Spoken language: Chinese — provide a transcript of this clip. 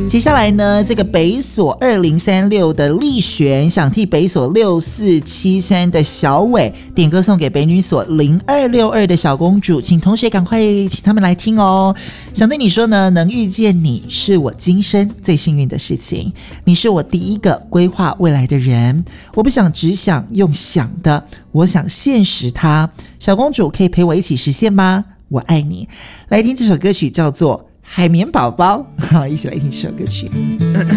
接下来呢，这个北所2036的立璇想替北所6473的小伟点歌送给北女所0262的小公主，请同学赶快请他们来听哦。想对你说呢，能遇见你是我今生最幸运的事情，你是我第一个规划未来的人，我不想只想用想的，我想现实它。小公主可以陪我一起实现吗？我爱你。来听这首歌曲叫做海绵宝宝，好，一起来听这首歌曲。